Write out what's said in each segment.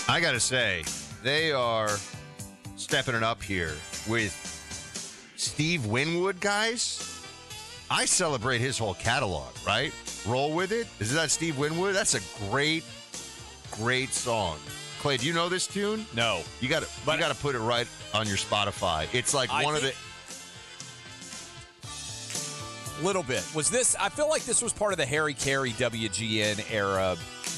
I got to say, they are stepping it up here with Steve Winwood, guys. I celebrate his whole catalog, right? Roll With It. Is that Steve Winwood? That's a great song. Clay, do you know this tune? No. You got to put it right on your Spotify. It's like one of the... Little bit. Was this... I feel like this was part of the Harry Carey WGN era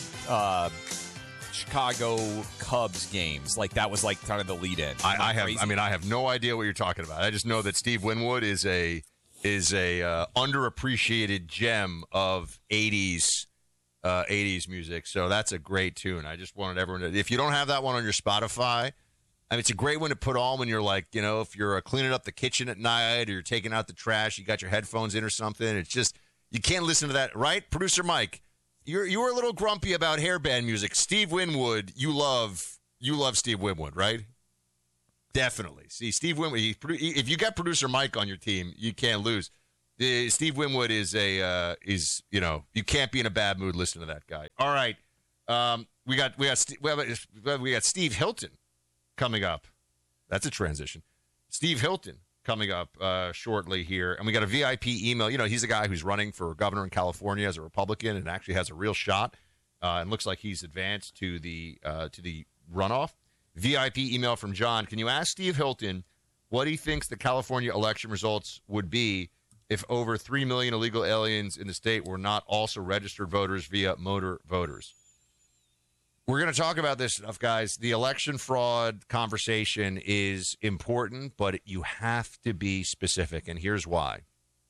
Chicago Cubs games. Like, that was like kind of the lead-in. I have no idea what you're talking about. I just know that Steve Winwood is a underappreciated gem of 80s music. So that's a great tune. I just wanted everyone to, if you don't have that one on your Spotify, I mean, it's a great one to put on when you're like, if you're cleaning up the kitchen at night or you're taking out the trash, you got your headphones in or something. It's just, you can't listen to that, right? Producer Mike, you were a little grumpy about hairband music. Steve Winwood, you love Steve Winwood, right? Definitely. See, Steve Winwood, if you got producer Mike on your team, you can't lose. Steve Winwood is you can't be in a bad mood listening to that guy. All right. We got Steve Hilton coming up. That's a transition. Steve Hilton coming up shortly here. And we got a VIP email. He's a guy who's running for governor in California as a Republican and actually has a real shot. And looks like he's advanced to the runoff. VIP email from John. Can you ask Steve Hilton what he thinks the California election results would be if over 3 million illegal aliens in the state were not also registered voters via motor voters? We're going to talk about this stuff, guys. The election fraud conversation is important, but you have to be specific, and here's why.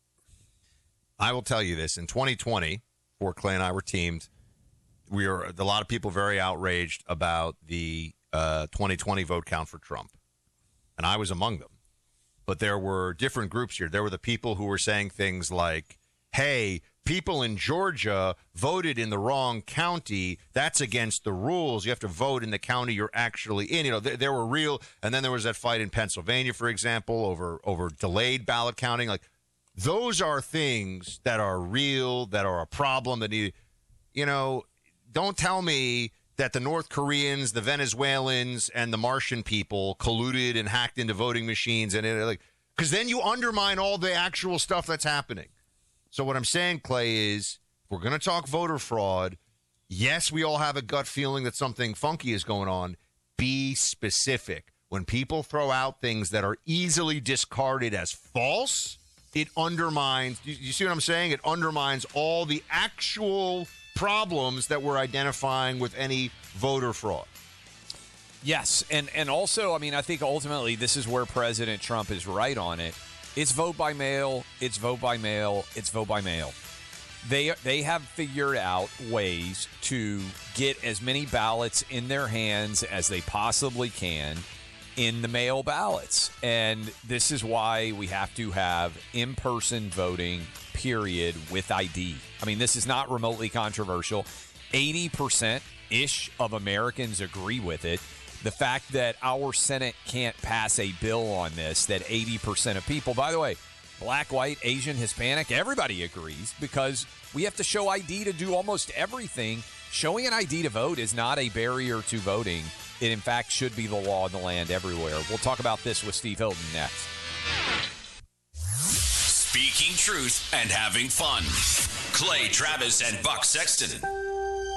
I will tell you this. In 2020, before Clay and I were teamed, a lot of people very outraged about the 2020 vote count for Trump, and I was among them. But there were different groups here. There were the people who were saying things like, hey, people in Georgia voted in the wrong county. That's against the rules. You have to vote in the county you're actually in. There were real, and then there was that fight in Pennsylvania, for example, over delayed ballot counting. Like, those are things that are real, that are a problem that need, don't tell me that the North Koreans, the Venezuelans, and the Martian people colluded and hacked into voting machines, because then you undermine all the actual stuff that's happening. So what I'm saying, Clay, is if we're going to talk voter fraud, yes, we all have a gut feeling that something funky is going on. Be specific. When people throw out things that are easily discarded as false, it undermines, you see what I'm saying? It undermines all the actual problems that we're identifying with any voter fraud. Yes, and also, I think ultimately this is where President Trump is right on it. It's vote by mail, it's vote by mail, it's vote by mail. They have figured out ways to get as many ballots in their hands as they possibly can in the mail ballots. And this is why we have to have in-person voting, period, with ID. This is not remotely controversial. 80%-ish of Americans agree with it. The fact that our Senate can't pass a bill on this, that 80% of people, by the way, black, white, Asian, Hispanic, everybody agrees, because we have to show ID to do almost everything. Showing an ID to vote is not a barrier to voting. It, in fact, should be the law in the land everywhere. We'll talk about this with Steve Hilton next. Speaking truth and having fun. Clay Travis and Buck Sexton.